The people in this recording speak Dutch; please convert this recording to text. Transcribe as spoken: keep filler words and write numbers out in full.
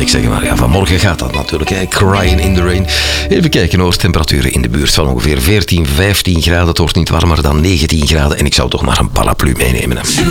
ik zeggen. Maar ja, vanmorgen gaat dat natuurlijk. Hè. Crying in the rain. Even kijken hoor. Temperaturen in de buurt van ongeveer veertien, vijftien graden. Het wordt niet warmer dan negentien graden. En ik zou toch maar een paraplu meenemen.